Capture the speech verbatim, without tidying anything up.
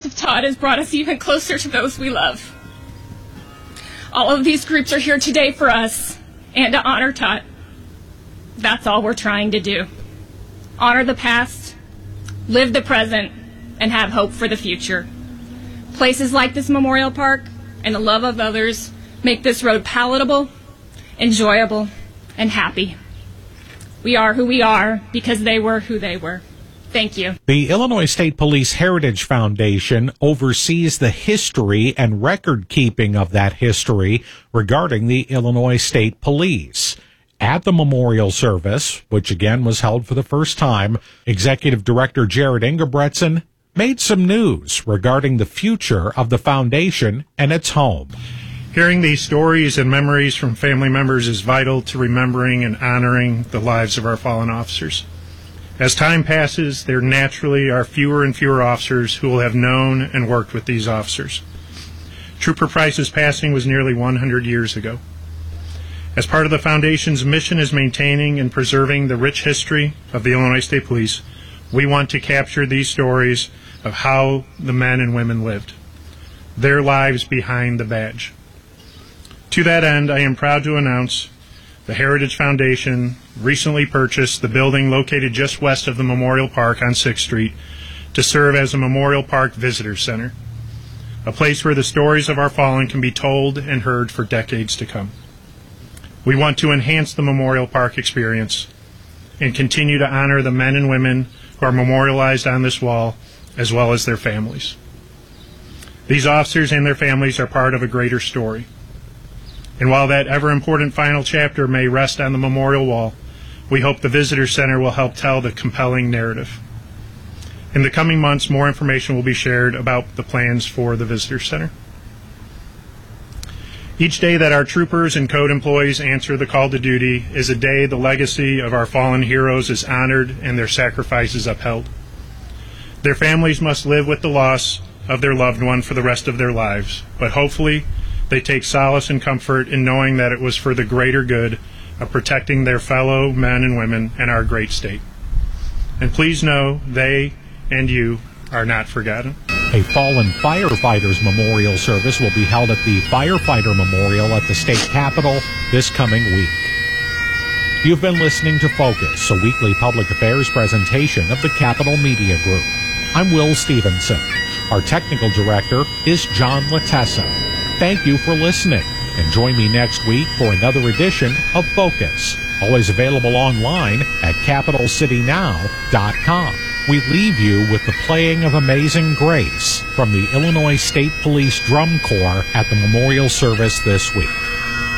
of Todd has brought us even closer to those we love. All of these groups are here today for us and to honor Todd. That's all we're trying to do. Honor the past, live the present, and have hope for the future. Places like this memorial park and the love of others make this road palatable, enjoyable, and happy. We are who we are because they were who they were. Thank you. The Illinois State Police Heritage Foundation oversees the history and record keeping of that history regarding the Illinois State Police. At the memorial service, which again was held for the first time, Executive Director Jared Ingebretson made some news regarding the future of the foundation and its home. Hearing these stories and memories from family members is vital to remembering and honoring the lives of our fallen officers. As time passes, there naturally are fewer and fewer officers who will have known and worked with these officers. Trooper Price's passing was nearly one hundred years ago. As part of the Foundation's mission is maintaining and preserving the rich history of the Illinois State Police, we want to capture these stories of how the men and women lived, their lives behind the badge. To that end, I am proud to announce the Heritage Foundation recently purchased the building located just west of the Memorial Park on sixth street to serve as a Memorial Park Visitor Center, a place where the stories of our fallen can be told and heard for decades to come. We want to enhance the Memorial Park experience and continue to honor the men and women who are memorialized on this wall, as well as their families. These officers and their families are part of a greater story. And while that ever-important final chapter may rest on the memorial wall, we hope the Visitor Center will help tell the compelling narrative. In the coming months, more information will be shared about the plans for the Visitor Center. Each day that our troopers and code employees answer the call to duty is a day the legacy of our fallen heroes is honored and their sacrifices upheld. Their families must live with the loss of their loved one for the rest of their lives, but hopefully they take solace and comfort in knowing that it was for the greater good of protecting their fellow men and women and our great state. And please know they and you are not forgotten. A fallen firefighters memorial service will be held at the Firefighter Memorial at the state capitol this coming week. You've been listening to Focus, a weekly public affairs presentation of the Capital Media Group. I'm Will Stevenson. Our technical director is John Latessa. Thank you for listening, and join me next week for another edition of Focus, always available online at capital city now dot com. We leave you with the playing of Amazing Grace from the Illinois State Police Drum Corps at the memorial service this week.